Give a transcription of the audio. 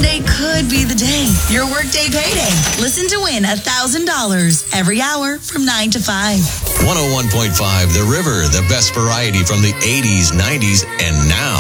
Monday could be the day. Your workday payday. Listen to win $1,000 every hour from 9 to 5. 101.5 The River, the best variety from the 80s, 90s, and now.